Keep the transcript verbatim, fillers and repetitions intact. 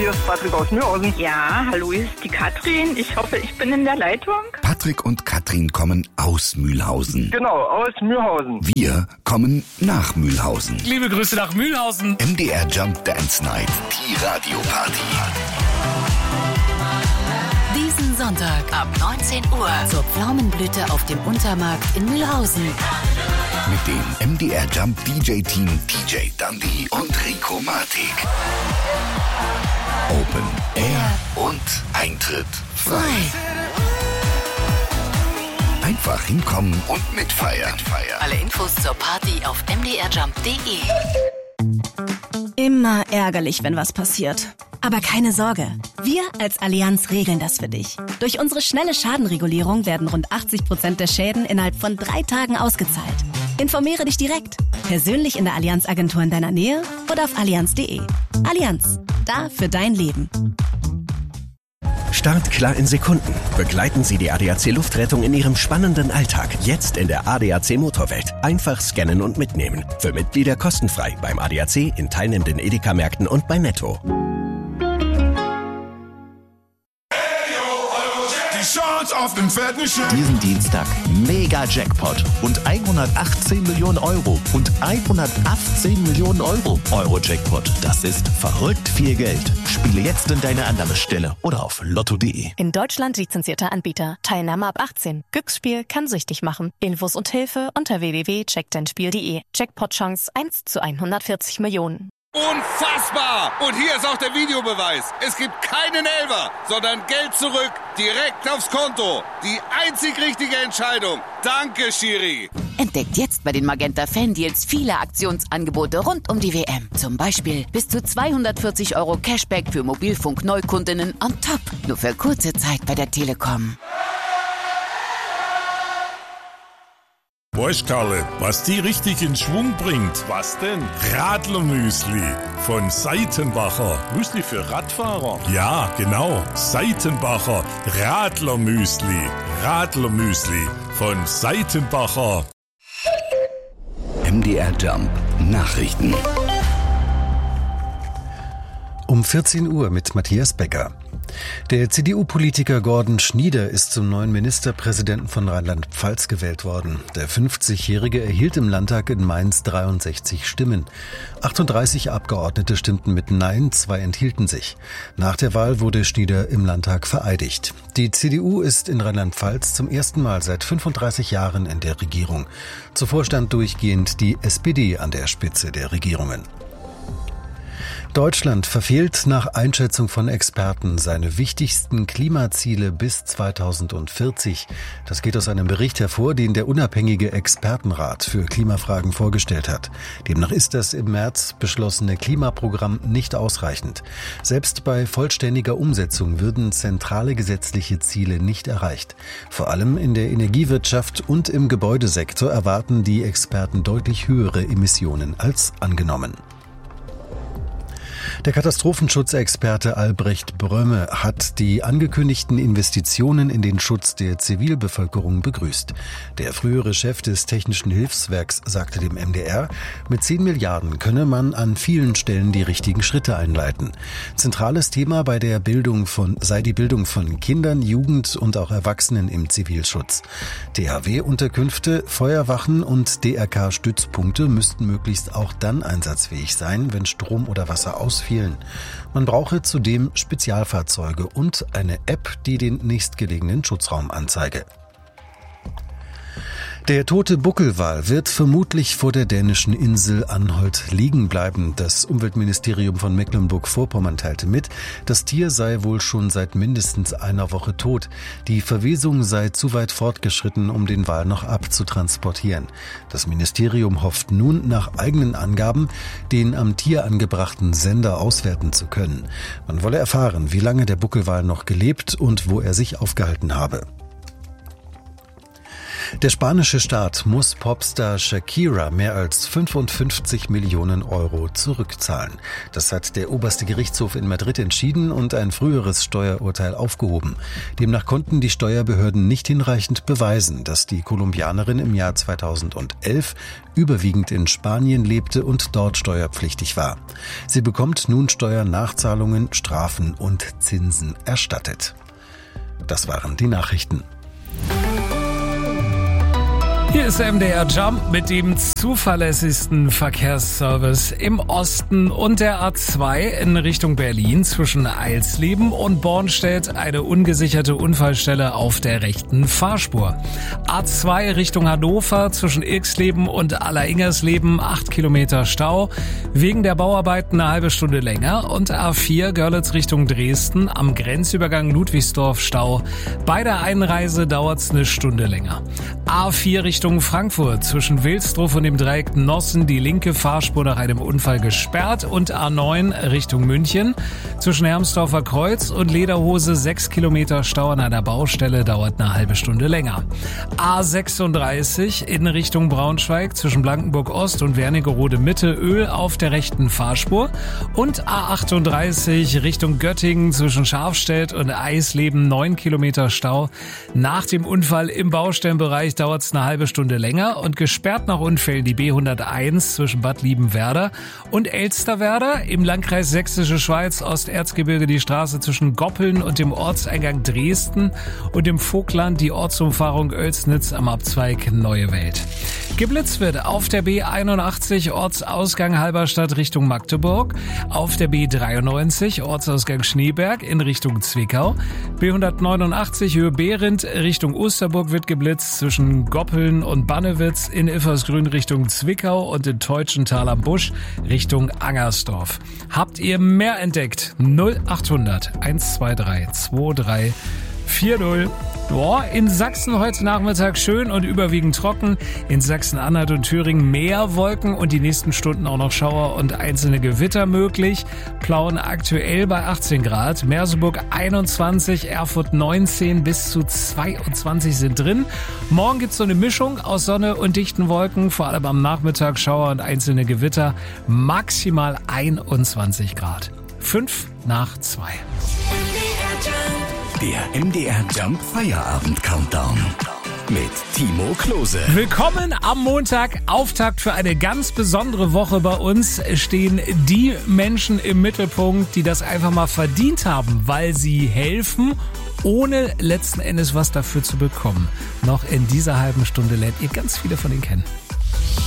hier ist Patrick aus Mühlhausen. Ja, hallo, hier ist die Katrin. Ich hoffe, ich bin in der Leitung. Patrick und Katrin kommen aus Mühlhausen. Genau, aus Mühlhausen. Wir kommen nach Mühlhausen. Liebe Grüße nach Mühlhausen. M D R Jump Dance Night, die Radioparty. Diesen Sonntag ab neunzehn Uhr zur Pflaumenblüte auf dem Untermarkt in Mühlhausen. Mit dem M D R Jump D J-Team D J Dundee und Rico Matic. Open Air und Eintritt frei. Einfach hinkommen und mitfeiern. mitfeiern. Alle Infos zur Party auf m d r jump punkt d e. Immer ärgerlich, wenn was passiert. Aber keine Sorge, wir als Allianz regeln das für dich. Durch unsere schnelle Schadenregulierung werden rund achtzig Prozent der Schäden innerhalb von drei Tagen ausgezahlt. Informiere dich direkt, persönlich in der Allianz-Agentur in deiner Nähe oder auf allianz punkt d e. Allianz, da für dein Leben. Startklar in Sekunden. Begleiten Sie die A D A C Luftrettung in Ihrem spannenden Alltag. Jetzt in der A D A C Motorwelt. Einfach scannen und mitnehmen. Für Mitglieder kostenfrei beim A D A C, in teilnehmenden Edeka-Märkten und bei Netto. Auf den fetten Schein. Diesen Dienstag Mega Jackpot und hundertachtzehn Millionen Euro und hundertachtzehn Millionen Euro. Euro-Jackpot, das ist verrückt viel Geld. Spiele jetzt in deine Annahmestelle oder auf lotto punkt de. In Deutschland lizenzierter Anbieter. Teilnahme ab achtzehn. Glücksspiel kann süchtig machen. Infos und Hilfe unter w w w punkt check dein spiel punkt de. Jackpot-Chance eins zu hundertvierzig Millionen. Unfassbar! Und hier ist auch der Videobeweis. Es gibt keinen Elfer, sondern Geld zurück, direkt aufs Konto. Die einzig richtige Entscheidung. Danke, Schiri. Entdeckt jetzt bei den Magenta Fan-Deals viele Aktionsangebote rund um die W M. Zum Beispiel bis zu zweihundertvierzig Euro Cashback für Mobilfunk-Neukundinnen on top. Nur für kurze Zeit bei der Telekom. Weißt Karle, was die richtig in Schwung bringt? Was denn? Radlermüsli von Seitenbacher. Müsli für Radfahrer? Ja, genau. Seitenbacher Radlermüsli. Radlermüsli von Seitenbacher. M D R Jump Nachrichten. Um vierzehn Uhr mit Matthias Becker. Der C D U-Politiker Gordon Schnieder ist zum neuen Ministerpräsidenten von Rheinland-Pfalz gewählt worden. Der fünfzigjährige erhielt im Landtag in Mainz dreiundsechzig Stimmen. achtunddreißig Abgeordnete stimmten mit Nein, zwei enthielten sich. Nach der Wahl wurde Schnieder im Landtag vereidigt. Die C D U ist in Rheinland-Pfalz zum ersten Mal seit fünfunddreißig Jahren in der Regierung. Zuvor stand durchgehend die S P D an der Spitze der Regierungen. Deutschland verfehlt nach Einschätzung von Experten seine wichtigsten Klimaziele bis zweitausendvierzig. Das geht aus einem Bericht hervor, den der unabhängige Expertenrat für Klimafragen vorgestellt hat. Demnach ist das im März beschlossene Klimaprogramm nicht ausreichend. Selbst bei vollständiger Umsetzung würden zentrale gesetzliche Ziele nicht erreicht. Vor allem in der Energiewirtschaft und im Gebäudesektor erwarten die Experten deutlich höhere Emissionen als angenommen. Der Katastrophenschutzexperte Albrecht Brömme hat die angekündigten Investitionen in den Schutz der Zivilbevölkerung begrüßt. Der frühere Chef des Technischen Hilfswerks sagte dem M D R, mit zehn Milliarden könne man an vielen Stellen die richtigen Schritte einleiten. Zentrales Thema bei der Bildung von, sei die Bildung von Kindern, Jugend und auch Erwachsenen im Zivilschutz. T H W-Unterkünfte, Feuerwachen und D R K-Stützpunkte müssten möglichst auch dann einsatzfähig sein, wenn Strom oder Wasser ausfiel. Man brauche zudem Spezialfahrzeuge und eine App, die den nächstgelegenen Schutzraum anzeige. Der tote Buckelwal wird vermutlich vor der dänischen Insel Anholt liegen bleiben. Das Umweltministerium von Mecklenburg-Vorpommern teilte mit, das Tier sei wohl schon seit mindestens einer Woche tot. Die Verwesung sei zu weit fortgeschritten, um den Wal noch abzutransportieren. Das Ministerium hofft nun nach eigenen Angaben, den am Tier angebrachten Sender auswerten zu können. Man wolle erfahren, wie lange der Buckelwal noch gelebt und wo er sich aufgehalten habe. Der spanische Staat muss Popstar Shakira mehr als fünfundfünfzig Millionen Euro zurückzahlen. Das hat der oberste Gerichtshof in Madrid entschieden und ein früheres Steuerurteil aufgehoben. Demnach konnten die Steuerbehörden nicht hinreichend beweisen, dass die Kolumbianerin im Jahr zweitausendelf überwiegend in Spanien lebte und dort steuerpflichtig war. Sie bekommt nun Steuernachzahlungen, Strafen und Zinsen erstattet. Das waren die Nachrichten. Hier ist M D R Jump mit dem zuverlässigsten Verkehrsservice im Osten und der A zwei in Richtung Berlin zwischen Eilsleben und Bornstedt eine ungesicherte Unfallstelle auf der rechten Fahrspur. A zwei Richtung Hannover zwischen Ilksleben und Alleringers-Leben acht Kilometer Stau, wegen der Bauarbeiten eine halbe Stunde länger und A vier Görlitz Richtung Dresden am Grenzübergang Ludwigsdorf Stau. Bei der Einreise dauert's eine Stunde länger. A vier Richtung Frankfurt zwischen Wilsdruff und dem Dreieck Nossen die linke Fahrspur nach einem Unfall gesperrt und A neun Richtung München zwischen Hermsdorfer Kreuz und Lederhose sechs Kilometer Stau an einer Baustelle, dauert eine halbe Stunde länger. A sechsunddreißig in Richtung Braunschweig zwischen Blankenburg Ost und Wernigerode Mitte Öl auf der rechten Fahrspur und A achtunddreißig Richtung Göttingen zwischen Scharfstedt und Eisleben neun Kilometer Stau. Nach dem Unfall im Baustellenbereich dauert es eine halbe Stunde länger und gesperrt nach Unfällen die B hunderteins zwischen Bad Liebenwerda und Elsterwerda, im Landkreis Sächsische Schweiz Osterzgebirge die Straße zwischen Goppeln und dem Ortseingang Dresden und im Vogtland die Ortsumfahrung Oelsnitz am Abzweig Neue Welt. Geblitzt wird auf der B einundachtzig Ortsausgang Halberstadt Richtung Magdeburg, auf der B dreiundneunzig Ortsausgang Schneeberg in Richtung Zwickau, B hundertneunundachtzig Höhe Behrendt Richtung Osterburg wird geblitzt zwischen Goppeln und Bannewitz, in Iffersgrün Richtung Zwickau und in Teutschenthal am Busch Richtung Angersdorf. Habt ihr mehr entdeckt? null achthundert eins zwei drei zwei drei vier null. Boah, in Sachsen heute Nachmittag schön und überwiegend trocken. In Sachsen-Anhalt und Thüringen mehr Wolken und die nächsten Stunden auch noch Schauer und einzelne Gewitter möglich. Plauen aktuell bei achtzehn Grad. Merseburg einundzwanzig, Erfurt neunzehn, bis zu zweiundzwanzig sind drin. Morgen gibt's so eine Mischung aus Sonne und dichten Wolken. Vor allem am Nachmittag Schauer und einzelne Gewitter. Maximal einundzwanzig Grad. Fünf nach zwei. Der M D R Jump Feierabend Countdown mit Timo Klose. Willkommen am Montag. Auftakt für eine ganz besondere Woche bei uns. Stehen die Menschen im Mittelpunkt, die das einfach mal verdient haben, weil sie helfen, ohne letzten Endes was dafür zu bekommen. Noch in dieser halben Stunde lernt ihr ganz viele von denen kennen.